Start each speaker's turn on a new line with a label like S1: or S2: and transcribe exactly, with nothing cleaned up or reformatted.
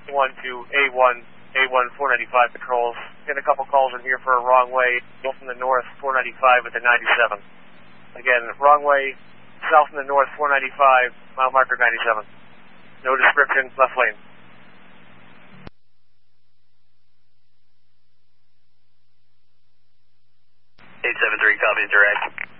S1: one to A one, A one four ninety-five patrols. Getting a couple calls in here for a wrong way, go from the north, four ninety-five at the ninety-seven. Again, wrong way, south from the north, four ninety-five, mile marker ninety-seven. No description, left lane.
S2: eight seven three, copy direct.